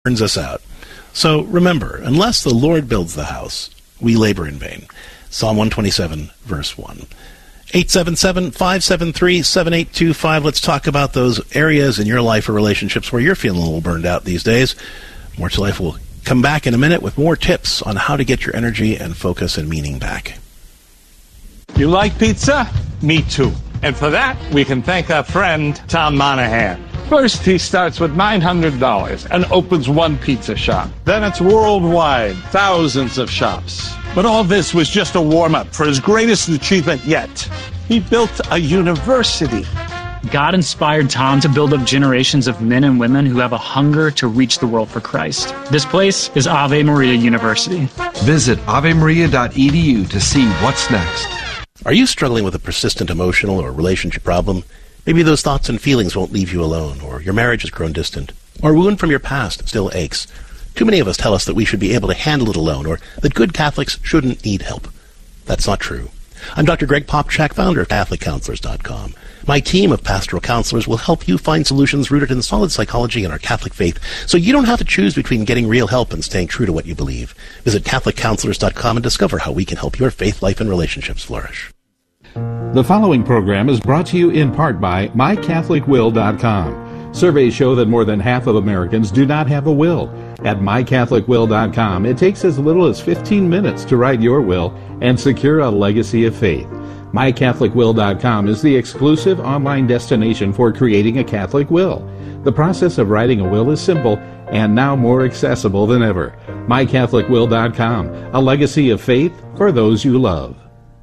burns us out. So remember, unless the Lord builds the house, we labor in vain. Psalm 127, verse 1. 877-573-7825. Let's talk about those areas in your life or relationships where you're feeling a little burned out these days. More to Life will come back in a minute with more tips on how to get your energy and focus and meaning back. You like pizza? Me too. And for that, we can thank our friend, Tom Monahan. First, he starts with $900 and opens one pizza shop. Then it's worldwide, thousands of shops. But all this was just a warm-up for his greatest achievement yet. He built a university. God inspired Tom to build up generations of men and women who have a hunger to reach the world for Christ. This place is Ave Maria University. Visit avemaria.edu to see what's next. Are you struggling with a persistent emotional or relationship problem? Maybe those thoughts and feelings won't leave you alone, or your marriage has grown distant, or a wound from your past still aches. Too many of us tell us that we should be able to handle it alone, or that good Catholics shouldn't need help. That's not true. I'm Dr. Greg Popchak, founder of CatholicCounselors.com. My team of pastoral counselors will help you find solutions rooted in solid psychology and our Catholic faith, so you don't have to choose between getting real help and staying true to what you believe. Visit CatholicCounselors.com and discover how we can help your faith, life, and relationships flourish. The following program is brought to you in part by MyCatholicWill.com. Surveys show that more than half of Americans do not have a will. At MyCatholicWill.com, it takes as little as 15 minutes to write your will and secure a legacy of faith. MyCatholicWill.com is the exclusive online destination for creating a Catholic will. The process of writing a will is simple and now more accessible than ever. MyCatholicWill.com, a legacy of faith for those you love.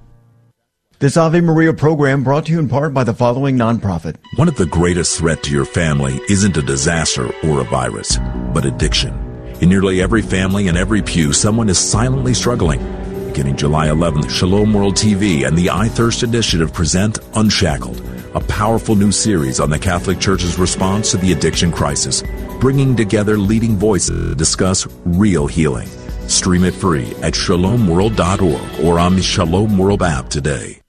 This Ave Maria program brought to you in part by the following nonprofit. One of the greatest threats to your family isn't a disaster or a virus, but addiction. In nearly every family and every pew, someone is silently struggling. Beginning July 11th, Shalom World TV and the I Thirst Initiative present Unshackled, a powerful new series on the Catholic Church's response to the addiction crisis, bringing together leading voices to discuss real healing. Stream it free at shalomworld.org or on the Shalom World app today.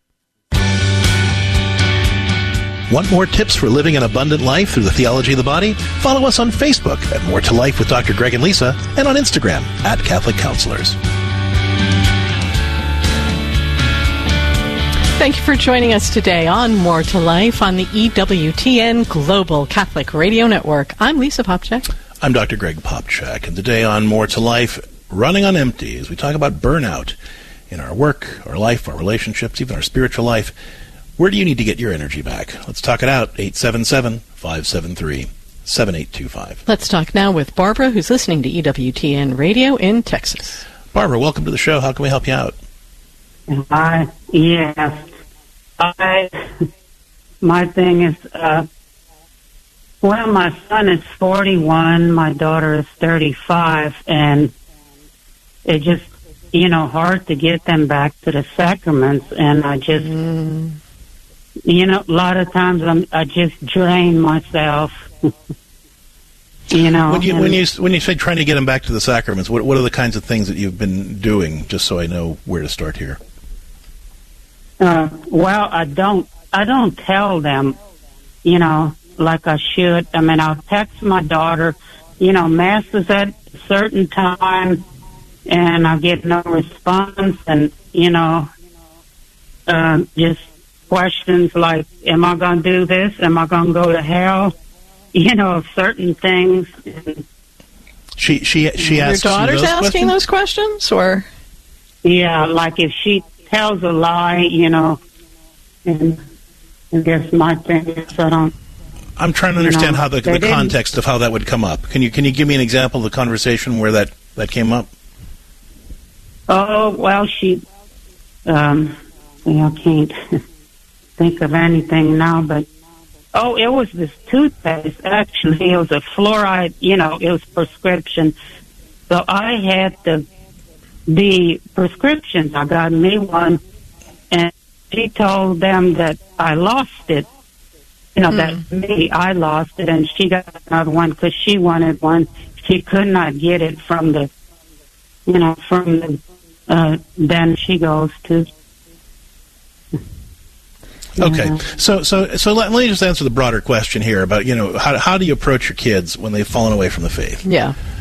Want more tips for living an abundant life through the theology of the body? Follow us on Facebook at More to Life with Dr. Greg and Lisa, and on Instagram at Catholic Counselors. Thank you for joining us today on More to Life on the EWTN Global Catholic Radio Network. I'm Lisa Popchak. I'm Dr. Greg Popchak, and today on More to Life, running on empty, as we talk about burnout in our work, our life, our relationships, even our spiritual life. Where do you need to get your energy back? Let's talk it out. 877-573-7825. Let's talk now with Barbara, who's listening to EWTN Radio in Texas. Barbara, welcome to the show. How can we help you out? Yes. My thing is, my son is 41, my daughter is 35, and it just, hard to get them back to the sacraments, and I just, a lot of times I just drain myself. When you say trying to get them back to the sacraments, what are the kinds of things that you've been doing, just so I know where to start here? I don't tell them, like I should. I mean, I'll text my daughter, Mass is at a certain time, and I get no response, and, just questions like, am I going to do this? Am I going to go to hell? Certain things. She asks your daughter's asking those questions, or? Yeah, like if she tells a lie, and I guess my thing is I'm trying to understand how the context of how that would come up. Can you give me an example of the conversation where that came up? Oh, well, she, I can't think of anything now, but, it was this toothpaste, actually. It was a fluoride, it was prescription. So I had the prescriptions. I got me one, and she told them that I lost it. I lost it, and she got another one because she wanted one. She could not get it from the, then she goes to. Okay, so let me just answer the broader question here about how do you approach your kids when they've fallen away from the faith? Yeah.